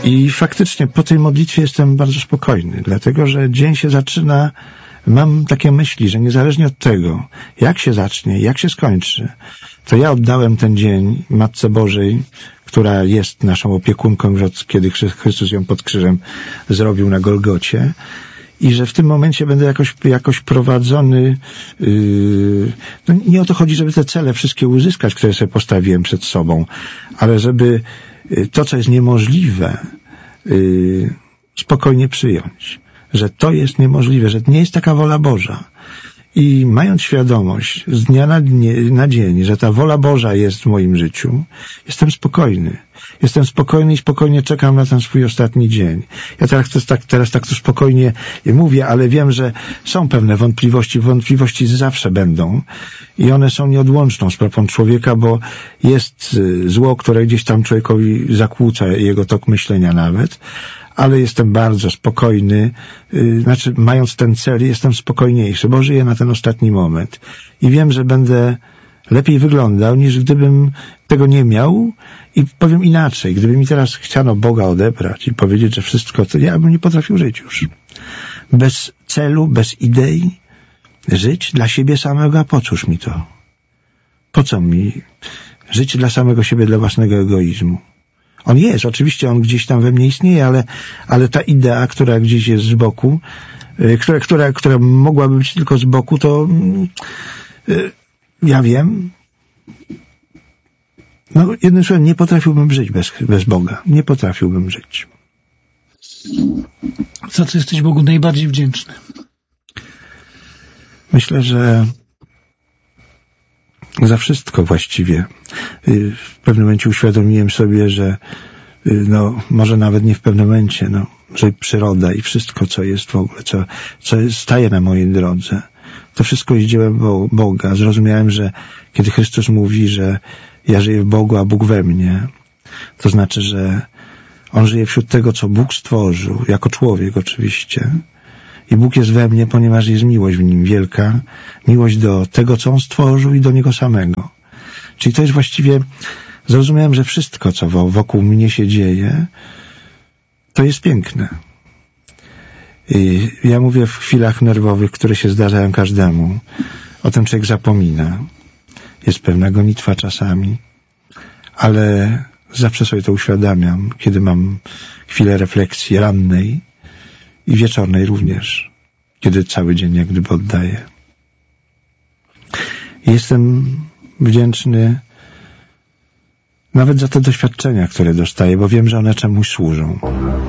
I faktycznie po tej modlitwie jestem bardzo spokojny, dlatego że dzień się zaczyna, mam takie myśli, że niezależnie od tego, jak się zacznie, jak się skończy, to ja oddałem ten dzień Matce Bożej, która jest naszą opiekunką już od kiedy Chrystus ją pod krzyżem zrobił na Golgocie, i że w tym momencie będę jakoś prowadzony. No nie o to chodzi, żeby te cele wszystkie uzyskać, które sobie postawiłem przed sobą, ale żeby to, co jest niemożliwe, spokojnie przyjąć. Że to jest niemożliwe, że nie jest taka wola Boża. I mając świadomość z dnia na dzień, że ta wola Boża jest w moim życiu, jestem spokojny. Jestem spokojny i spokojnie czekam na ten swój ostatni dzień. Ja teraz tak tu spokojnie mówię, ale wiem, że są pewne wątpliwości zawsze będą i one są nieodłączną sprawą człowieka, bo jest zło, które gdzieś tam człowiekowi zakłóca jego tok myślenia nawet, ale jestem bardzo spokojny, mając ten cel, jestem spokojniejszy, bo żyję na ten ostatni moment i wiem, że będę lepiej wyglądał, niż gdybym tego nie miał. I powiem inaczej, gdyby mi teraz chciano Boga odebrać i powiedzieć, że wszystko, to ja bym nie potrafił żyć już. Bez celu, bez idei, żyć dla siebie samego, a po cóż mi to? Po co mi żyć dla samego siebie, dla własnego egoizmu? On jest, oczywiście on gdzieś tam we mnie istnieje, ale ta idea, która gdzieś jest z boku, która mogłaby być tylko z boku, to ja wiem, no jednym słowem, nie potrafiłbym żyć bez Boga. Nie potrafiłbym żyć. Za co jesteś Bogu najbardziej wdzięczny? Myślę, że za wszystko właściwie. W pewnym momencie uświadomiłem sobie, że może nawet nie w pewnym momencie, że przyroda i wszystko, co jest w ogóle, co staje na mojej drodze, to wszystko jest dziełem Boga. Zrozumiałem, że kiedy Chrystus mówi, że ja żyję w Bogu, a Bóg we mnie, to znaczy, że On żyje wśród tego, co Bóg stworzył, jako człowiek oczywiście. I Bóg jest we mnie, ponieważ jest miłość w Nim wielka, miłość do tego, co On stworzył i do Niego samego. Czyli to jest właściwie, zrozumiałem, że wszystko, co wokół mnie się dzieje, to jest piękne. I ja mówię w chwilach nerwowych, które się zdarzają każdemu. O tym człowiek zapomina. Jest pewna gonitwa czasami, ale zawsze sobie to uświadamiam, kiedy mam chwilę refleksji rannej i wieczornej również, kiedy cały dzień jak gdyby oddaję. Jestem wdzięczny nawet za te doświadczenia, które dostaję, bo wiem, że one czemuś służą.